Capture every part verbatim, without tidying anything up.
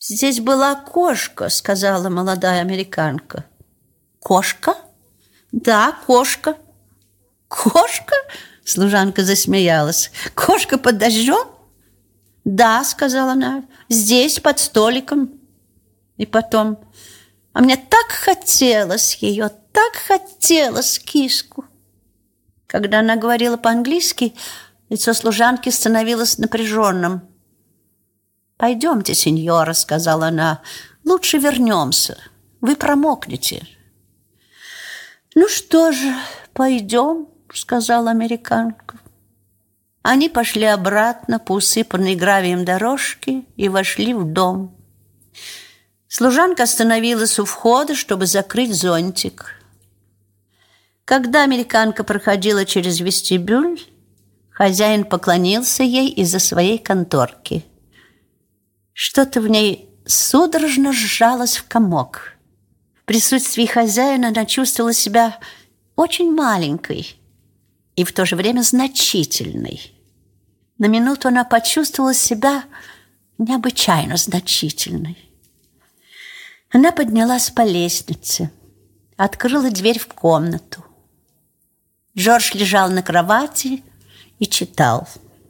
«Здесь была кошка», — сказала молодая американка. «Кошка?» «Да, кошка». «Кошка?» — служанка засмеялась. «Кошка под дождем?» «Да», — сказала она, — «здесь, под столиком». И потом: «А мне так хотелось ее, так хотелось киску». Когда она говорила по-английски, лицо служанки становилось напряженным. «Пойдемте, сеньора», — сказала она, — «лучше вернемся, вы промокнете». «Ну что же, пойдем», — сказала американка. Они пошли обратно по усыпанной гравием дорожке и вошли в дом. Служанка остановилась у входа, чтобы закрыть зонтик. Когда американка проходила через вестибюль, хозяин поклонился ей из-за своей конторки. Что-то в ней судорожно сжалось в комок. В присутствии хозяина она чувствовала себя очень маленькой и в то же время значительной. На минуту она почувствовала себя необычайно значительной. Она поднялась по лестнице, открыла дверь в комнату. Джордж лежал на кровати и читал.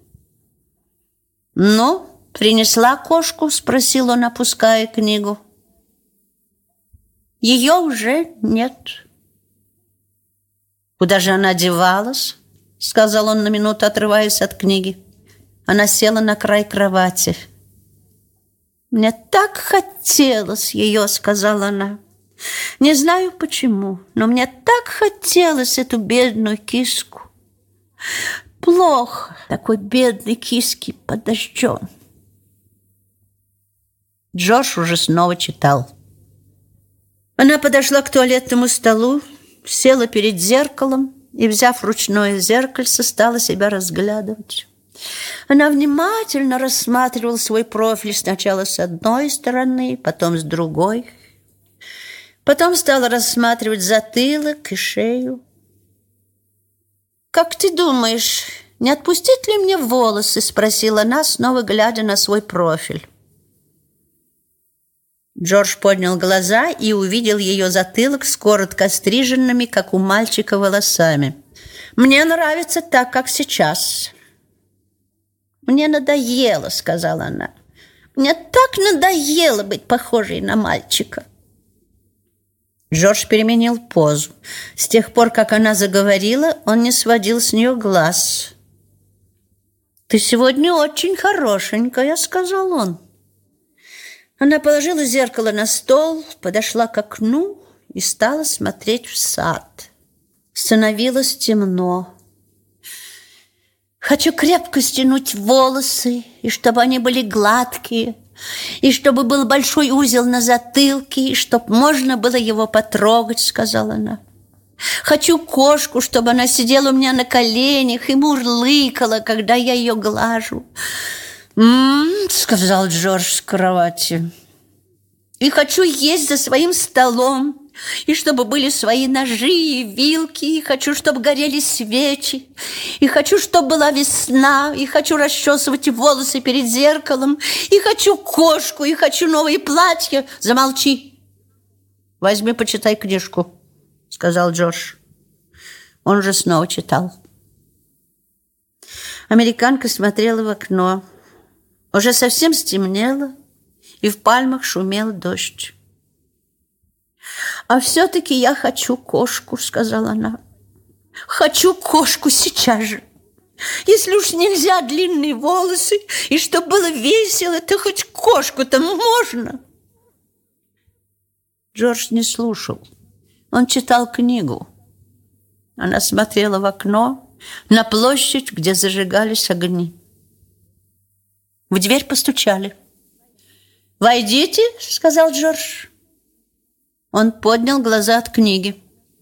«Ну, принесла кошку?» — спросил он, опуская книгу. «Ее уже нет». «Куда же она девалась?» — сказал он на минуту, отрываясь от книги. Она села на край кровати. «Мне так хотелось ее», — сказала она. «Не знаю почему, но мне так хотелось эту бедную киску. Плохо такой бедной киске под дождем». Джордж уже снова читал. Она подошла к туалетному столу, села перед зеркалом и, взяв ручное зеркальце, стала себя разглядывать. Она внимательно рассматривала свой профиль сначала с одной стороны, потом с другой. Потом стала рассматривать затылок и шею. «Как ты думаешь, не отпустить ли мне волосы?» — спросила она, снова глядя на свой профиль. Джордж поднял глаза и увидел ее затылок с коротко стриженными, как у мальчика, волосами. «Мне нравится так, как сейчас». «Мне надоело», — сказала она. «Мне так надоело быть похожей на мальчика». Джордж переменил позу. С тех пор, как она заговорила, он не сводил с нее глаз. «Ты сегодня очень хорошенькая», — сказал он. Она положила зеркало на стол, подошла к окну и стала смотреть в сад. Становилось темно. «Хочу крепко стянуть волосы, и чтобы они были гладкие, и чтобы был большой узел на затылке, и чтобы можно было его потрогать», — сказала она. «Хочу кошку, чтобы она сидела у меня на коленях и мурлыкала, когда я ее глажу». «М-м-м», — сказал Джордж с кровати. «И хочу есть за своим столом, и чтобы были свои ножи и вилки, и хочу, чтобы горели свечи, и хочу, чтобы была весна, и хочу расчесывать волосы перед зеркалом, и хочу кошку, и хочу новые платья». «Замолчи! Возьми, почитай книжку», — сказал Джордж. Он же снова читал. Американка смотрела в окно. Уже совсем стемнело, и в пальмах шумел дождь. «А все-таки я хочу кошку», — сказала она. «Хочу кошку сейчас же. Если уж нельзя длинные волосы, и чтобы было весело, то хоть кошку-то можно». Джордж не слушал. Он читал книгу. Она смотрела в окно на площадь, где зажигались огни. В дверь постучали. «Войдите», — сказал Джордж. Он поднял глаза от книги.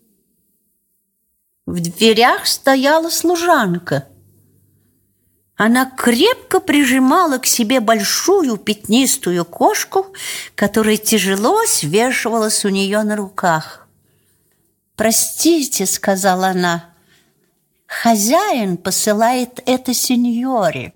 В дверях стояла служанка. Она крепко прижимала к себе большую пятнистую кошку, которая тяжело свешивалась у нее на руках. «Простите», — сказала она, — «хозяин посылает это сеньоре».